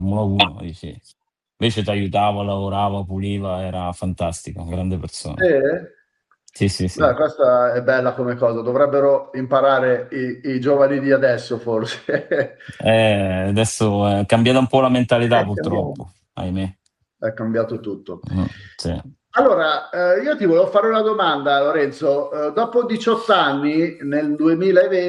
Formula 1, dici. Invece ti aiutava, lavorava, puliva, era fantastico, grande persona. Sì? Sì, sì, Beh, sì. questa è bella come cosa, dovrebbero imparare i giovani di adesso forse. Adesso è cambiata un po' la mentalità, Cambiamo. purtroppo, ahimè. È cambiato tutto. Sì. Allora, io ti volevo fare una domanda, Lorenzo. Dopo 18 anni, nel 2020,